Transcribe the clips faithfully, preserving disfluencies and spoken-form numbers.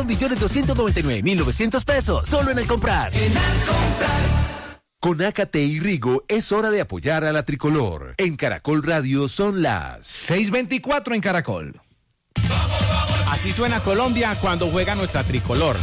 dos millones doscientos noventa y nueve mil novecientos pesos, solo en El Comprar. En Al Comprar. Con Ácate y Rigo es hora de apoyar a la tricolor. En Caracol Radio son las seis veinticuatro en Caracol. Así suena Colombia cuando juega nuestra tricolor.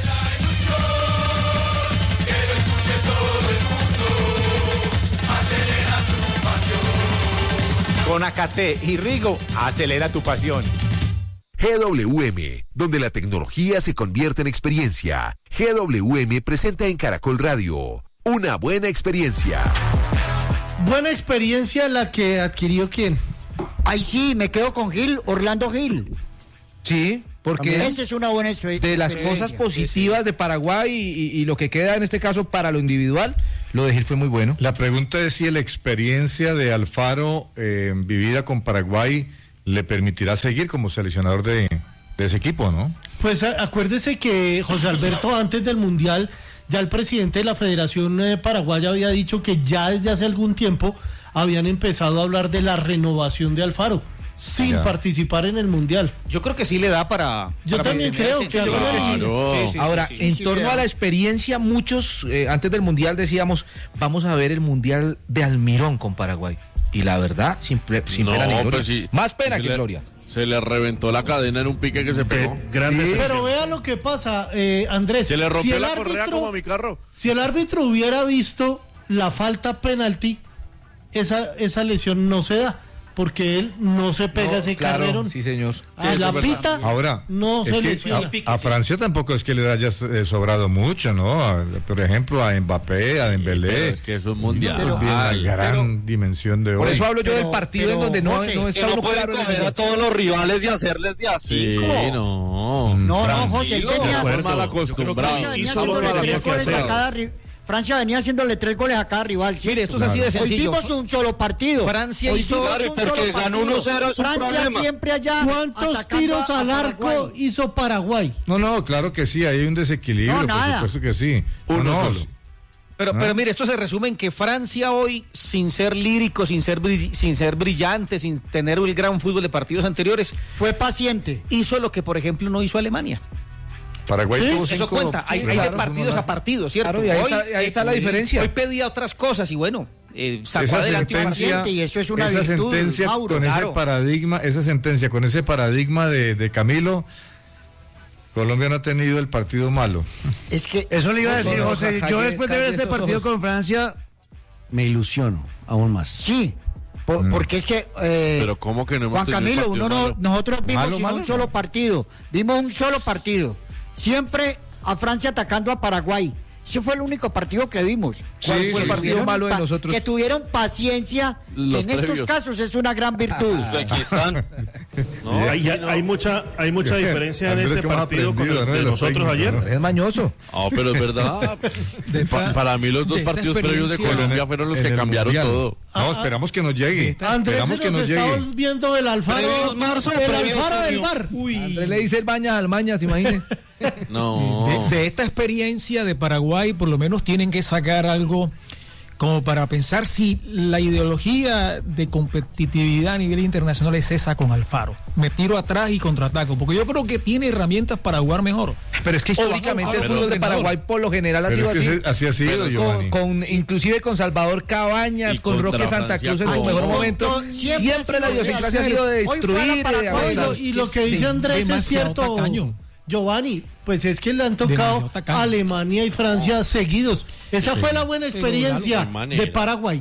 Con Ácate y Rigo, acelera tu pasión. G W M, donde la tecnología se convierte en experiencia. G W M presenta en Caracol Radio una buena experiencia. Buena experiencia la que adquirió ¿quién? Ay, sí, me quedo con Gil, Orlando Gil. Sí, porque esa es una buena experiencia. De las cosas positivas de Paraguay y, y, y lo que queda en este caso para lo individual, lo de Gil fue muy bueno. La pregunta es si la experiencia de Alfaro eh, vivida con Paraguay le permitirá seguir como seleccionador de, de ese equipo, ¿no? Pues a, acuérdese que José Alberto antes del Mundial, ya el presidente de la Federación eh, Paraguaya había dicho que ya desde hace algún tiempo habían empezado a hablar de la renovación de Alfaro, sin ya. participar en el Mundial. Yo creo que sí le da para... Yo para también creo que... Claro. Sí, sí, sí, Ahora, sí, sí, en sí, torno sí, a la experiencia, muchos, eh, antes del Mundial decíamos, vamos a ver el Mundial de Almirón con Paraguay. Y la verdad, sin, sin no, pena ni gloria. Pues sí, Más pena que le, gloria. Se le reventó la cadena en un pique que se pegó. Eh, sí, pero vea lo que pasa, eh, Andrés. Se le rompió si la árbitro, correa como a mi carro. Si el árbitro hubiera visto la falta penalti, esa, esa lesión no se da. Porque él no se pega no, ese claro, carrerón. Sí, señor. A la pita ahora, no se lesiona. A, a Francia tampoco es que le haya eh, sobrado mucho, ¿no? A, por ejemplo, a Mbappé, a Dembélé. Pero es que eso es mundial. Pero, la gran pero, dimensión de hoy. Por eso hablo yo pero, del partido pero, en donde no, José, no es que no pueden claro coger a todos los rivales y hacerles de así. Sí, no. No, no, José, él venía... mal acostumbrado. Francia venía haciéndole tres goles a cada rival. ¿sí? Mire, esto es así de sencillo. Hoy vimos un solo partido. Francia Hoy hizo... Claro, porque ganó uno cero es un Francia problema. siempre allá. ¿Cuántos tiros al arco hizo Paraguay? No, no, claro que sí, hay un desequilibrio, no, por nada. supuesto que sí. Uno no, solo. Pero, ¿Ah? pero mire, esto se resume en que Francia hoy, sin ser lírico, sin ser, brill- sin ser brillante, sin tener el gran fútbol de partidos anteriores, fue paciente. hizo lo que, por ejemplo, no hizo Alemania. Paraguay Sí, tuvo Eso cinco- cuenta, hay, sí, hay de claro, partidos uno a partidos, ¿cierto? Claro, y ahí Hoy, está, ahí está la eh, diferencia. Hoy pedía otras cosas y bueno, eh, sacó esa adelante un sentencia, partido. y eso es una esa virtud, sentencia Mauro, con claro. ese paradigma, esa sentencia con ese paradigma de, de Camilo, Colombia no ha tenido el partido malo. Es que Eso le iba a decir, no, José. no, Yo calle- después de ver calle este esos partido ojos. con Francia, me ilusiono aún más. sí, por, Mm. porque es que eh, Pero ¿cómo que no hemos Juan tenido Camilo, partido uno no, malo? nosotros vimos ¿Malo, sino malo? un solo partido, vimos un solo partido, siempre a Francia atacando a Paraguay. Ese fue el único partido que vimos. ¿Cuál Sí, fue el sí, partido Tuvieron malo de pa- nosotros? Que tuvieron paciencia, Los que en estos previos. casos es una gran virtud. Aquí están. No, hay, sí, no. hay mucha hay mucha diferencia en Andrés, este que hemos partido con el aprendido, ¿no? de de los nosotros técnicos, ayer. ¿no? Es mañoso. No, pero es verdad. Pa- para mí los dos de esta partidos previos de experiencia- Colombia fueron los En que el cambiaron Mundial. todo. No, esperamos que nos llegue. Andrés Esperamos se que nos nos está llegue. volviendo el Alfaro, Previos marzo, el previos Alfaro del junio. bar. Andrés le dice el bañas al mañas, imagínese. No. De, de esta experiencia de Paraguay, por lo menos tienen que sacar algo como para pensar si la ideología de competitividad a nivel internacional es esa con Alfaro. Me tiro atrás y contraataco, porque yo creo que tiene herramientas para jugar mejor. Pero es que históricamente el pero- fútbol de Paraguay por lo general ha sido Pero es que así. ese- así ha sido, Con- Giovanni. con, inclusive con Salvador Cabañas, Y con contra Roque Santa Francia, Cruz en su con- mejor Con- momento. con- Siempre, siempre la se idiosincrasia ha hace. sido de Hoy fue a la destruir y de Paraguay, Y lo, avanzar. y lo que dice Andrés es demasiado cierto, tacaño. Giovanni, pues es que le han tocado Demasiado tacaño. Alemania y Francia seguidos. Esa fue la buena experiencia de manera. de Paraguay.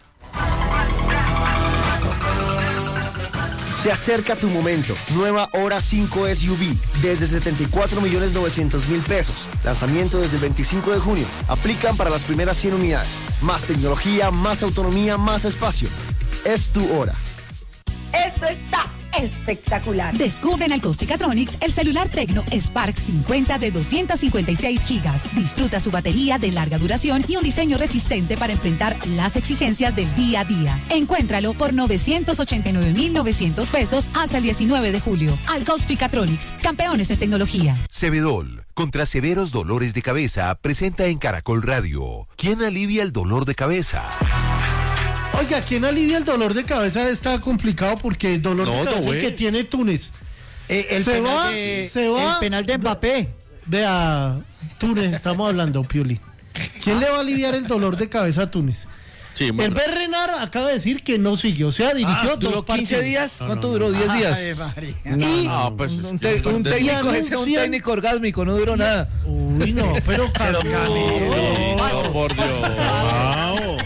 Se acerca tu momento. Nueva Hora cinco S U V desde setenta y cuatro millones novecientos mil pesos. Lanzamiento desde el veinticinco de junio. Aplican para las primeras cien unidades. Más tecnología, más autonomía, más espacio. Es tu hora. Esto está espectacular. Descubre en Alcostricatronics el celular Tecno Spark cincuenta de doscientos cincuenta y seis gigas. Disfruta su batería de larga duración y un diseño resistente para enfrentar las exigencias del día a día. Encuéntralo por novecientos ochenta y nueve mil novecientos pesos hasta el diecinueve de julio. Alcostricatronics, campeones en tecnología. Cebedol, contra severos dolores de cabeza, presenta en Caracol Radio. ¿Quién alivia el dolor de cabeza? Oiga, ¿quién alivia el dolor de cabeza? Está complicado porque el dolor No, de no, cabeza güey. que tiene Túnez. Eh, el, se penal va, de, se va. el penal de Mbappé. Vea, Túnez, estamos hablando, Pioli. ¿Quién le va a aliviar el dolor de cabeza a Túnez? Sí, el B. Renar acaba de decir que no siguió, o sea, dirigió ah, dos ¿duró quince partidos. días? ¿Cuánto duró? ¿diez días? Ay, y No, pues, un, te, un técnico, ese un técnico orgásmico, no duró nada. Uy, no, pero Camilo. No, por Dios. Calmao.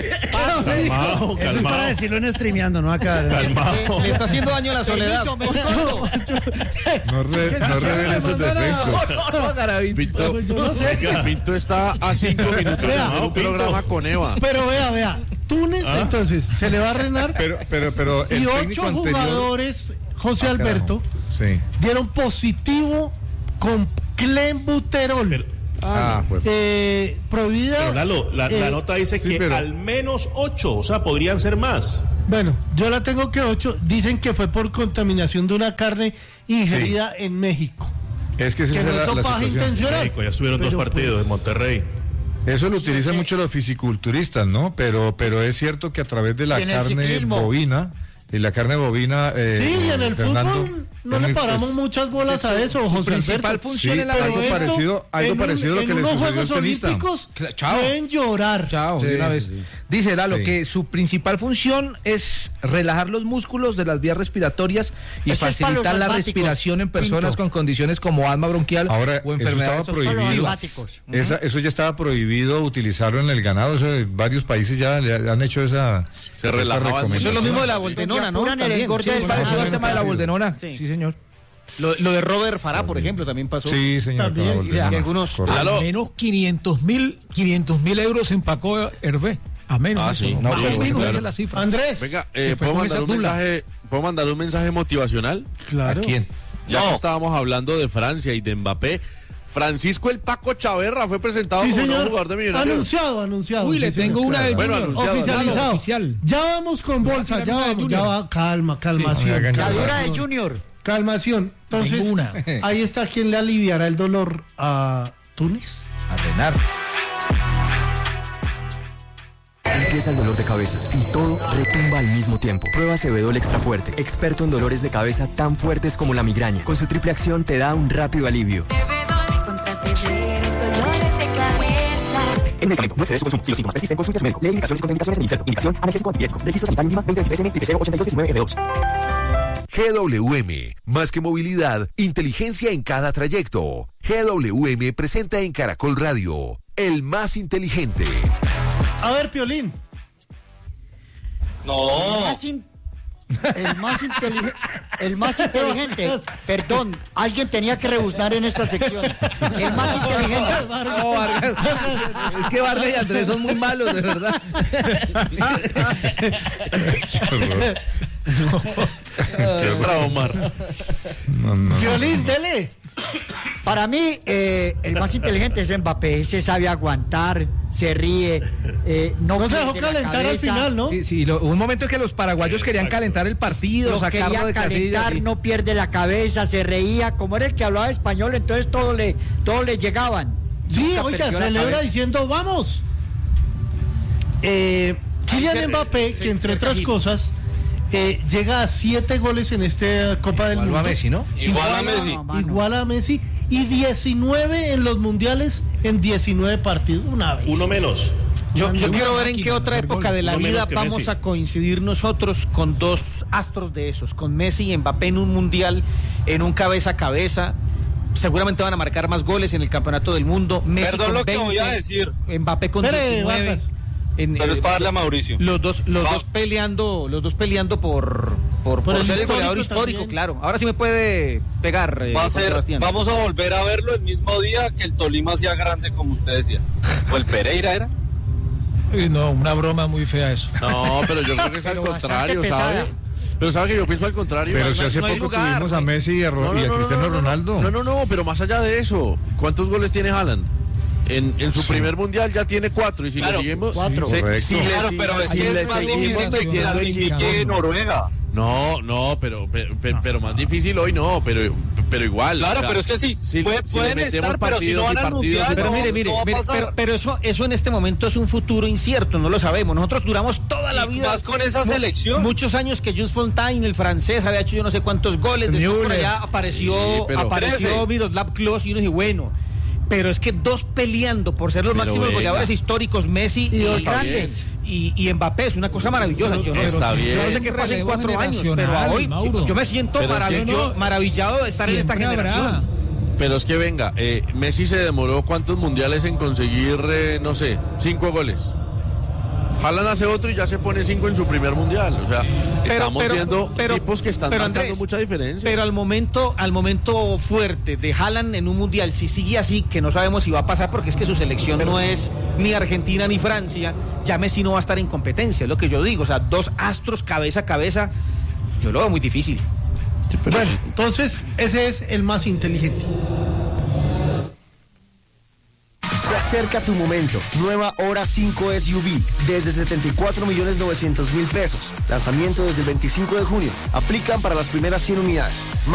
Calmao, Eso es para calmao. decirlo en streameando, ¿no? Acá. Calmao. Le está haciendo daño a la soledad. Permiso, me escondo. No, re, no revele esos defectos. No, no, Garavito. Pinto, Yo no sé. Pinto está a cinco minutos de Vea, hacer un Pinto. programa con Eva. Pero vea, vea, Túnez entonces se le va a Renar Pero, pero, pero el y técnico ocho anterior. jugadores, José Ah, Alberto, carajo. Sí. dieron positivo con clenbuterol. Ah, pues. Eh, prohibida. Pero Lalo, la, la eh, nota dice sí, que pero- al menos ocho, o sea, podrían ser más. Bueno, yo la tengo que ocho. Dicen que fue por contaminación de una carne ingerida en México. Es que esa Que es no la, es la dopaje situación. intencional. México, ya estuvieron dos Pero, partidos pues, en Monterrey. Eso lo utilizan mucho los fisiculturistas, ¿no? Pero, pero es cierto que a través de la Y en el carne ciclismo. bovina, y la carne bovina. Eh, Sí, y en el Fernando, fútbol no en le el- paramos pues, muchas bolas a eso, José principal Alberto. función sí, en la algo Pero esto, parecido, algo en un- parecido a lo en que le unos sucedió al Juegos tenista. Olímpicos Cla- chao. pueden llorar. Chao, Sí, de una sí, vez. sí. Dice Lalo Sí. que su principal función es relajar los músculos de las vías respiratorias y Eso es para los facilitar la asmáticos, respiración en personas Pinto. con condiciones como asma bronquial Ahora, o eso enfermedades estaba prohibido. Para los obstructivas. asmáticos. Esa- eso ya estaba prohibido utilizarlo en el ganado. Eso, varios países ya le han hecho esa, esa relajaban. recomendación. Eso es lo mismo de la voltenona, ¿no? apuran el También. engorde Sí, del sí, Parecido ganado. al tema de la boldenona. Sí. Sí, señor. Lo, lo de Robert Farah, por ejemplo, también pasó. Sí, señor. También, con la y voltenona. y algunos- Correcto. Lalo. Al menos quinientos mil euros empacó Hervé. A menos. Ah, eso, sí. ¿no? No, Más o pero menos claro. esa es la cifra. Andrés. Venga, Se eh, fue ¿puedo, con mandar esa un tula. mensaje, ¿puedo mandar un mensaje motivacional? Claro. ¿A quién? Ya No. que estábamos hablando de Francia y de Mbappé, Francisco el Paco Chaverra fue presentado Sí, como nuevo señor. jugador de Millonarios. Anunciado, anunciado. Uy, sí, le señor. tengo una de Bueno, Junior. anunciado. Oficializado. Oficial. Ya vamos con Me va a bolsa, tirar ya una de vamos, Junior. ya va, calma, Sí, calmación. no me hagan La llorar. dura de Junior. Calmación. Entonces, Ninguna. ahí está quien le aliviará el dolor a Túnez. A Renar. Empieza el dolor de cabeza y todo retumba al mismo tiempo. Prueba Cebedol Extra Fuerte, experto en dolores de cabeza tan fuertes como la migraña. Con su triple acción te da un rápido alivio. Contra severos dolores de cabeza. El medicamento no excede su consumo. Si los síntomas persisten, consulte a su médico. Lee indicaciones y contraindicaciones en el inserto. Indicación analgésico antibiótico. Registro sanitario mínima veinte veintitrés N triple cero ochenta y dos diecinueve R dos. G W M, más que movilidad, inteligencia en cada trayecto. G W M presenta en Caracol Radio, el más inteligente. A ver, Piolín. No. El más, in- el más inteligente. El más inteligente. Perdón, alguien tenía que rebuznar en esta sección. El más inteligente. No, Vargas. Es que Vargas y Andrés son muy malos, de verdad. Qué bravo, Omar. No, no, Piolín, dele. Para mí, eh, el más inteligente es Mbappé. Se sabe aguantar, se ríe. Eh, no No se dejó pierde la calentar al cabeza. final, ¿no? Sí, sí, lo- hubo un momento en que los paraguayos querían calentar el partido, Lo sacarlo quería de casillas. calentar, sí. no pierde la cabeza, se reía. Como era el que hablaba español, entonces todo le, todo le llegaban. Sí, Nunca oiga, perdió la celebra cabeza. diciendo, vamos. Eh, Kylian se- Mbappé, se- que entre se- otras se- cosas, eh, llega a siete goles en esta Copa del Igual Mundo. a Messi, ¿no? Igual a Messi. No, mano. Igual a Messi. Y diecinueve en los mundiales en diecinueve partidos. Una vez. Uno menos. Yo, yo Una quiero ver en máquina qué de otra hacer época gol. de la Uno menos vida que vamos Messi. a coincidir nosotros con dos astros de esos, con Messi y Mbappé en un mundial, en un cabeza a cabeza. Seguramente van a marcar más goles en el campeonato del mundo. Messi Perdón con lo que voy a veinte, decir. Mbappé con Espere, diecinueve. Vargas. En, Pero eh, es para darle a Mauricio. Los dos, los Va. dos peleando, los dos peleando por, por, Por por el ser el histórico goleador histórico, también. claro. Ahora sí me puede pegar. eh, Va a Juan ser, Sebastián. vamos a volver a verlo el mismo día que el Tolima sea grande, como usted decía. O el Pereira era. Uy, no, una broma muy fea eso. No, pero yo creo que es al Pero bastante contrario, pesada. ¿sabe? Pero sabe que yo pienso al contrario. Pero no- si hace no hay poco lugar, tuvimos no a hay- Messi y a, Ro- No, no, y a no, Cristiano no, no, Ronaldo. No, no, no, pero más allá de eso, ¿cuántos goles tiene Haaland? En, en su primer mundial ya tiene cuatro y si Claro, le seguimos cuatro. se- Correcto. si le- Claro, si- pero es si que le es más seguimos difícil que metiendo clasifique equipos- Noruega. No, no, pero pero, pero, pero más difícil hoy no, pero pero igual. Claro, o sea, pero es que sí, si, puede- si pueden le metemos estar, pero si no partidos y van al partidos mundial, y Pero no, mire, mire, no va a mire, pasar. pero, pero eso, eso en este momento es un futuro incierto, no lo sabemos. Nosotros duramos toda la Y vida. más con esa mu- selección. Muchos años que Jules Fontaine, el francés, había hecho yo no sé cuántos goles. Después por Müller. allá apareció, Sí, pero- apareció trece. Miroslav Klose y uno dice, bueno. Pero es que dos peleando por ser los Pero máximos venga. goleadores históricos, Messi Y dos y, grandes. y, y Mbappé, es una cosa maravillosa. Yo no, Está yo bien. no sé qué pasa en cuatro años, pero a hoy Mauro. yo me siento Pero es que maravillo- no, maravillado de estar en esta siempre habrá. generación. Pero es que venga, eh, Messi se demoró cuántos mundiales en conseguir, eh, no sé, cinco goles. Haaland hace otro y ya se pone cinco en su primer mundial. O sea, estamos viendo tipos que están pero, marcando Andrés, mucha diferencia. Pero al momento, al momento fuerte de Haaland en un mundial, si sigue así, que no sabemos si va a pasar, porque es que su selección no es ni Argentina ni Francia, ya Messi no va a estar en competencia, es lo que yo digo. O sea, dos astros cabeza a cabeza, yo lo veo muy difícil. Bueno, entonces ese es el más inteligente. Se acerca tu momento. Nueva Hora cinco S U V desde setenta y cuatro millones novecientos mil pesos. Lanzamiento desde el veinticinco de junio. Aplican para las primeras cien unidades.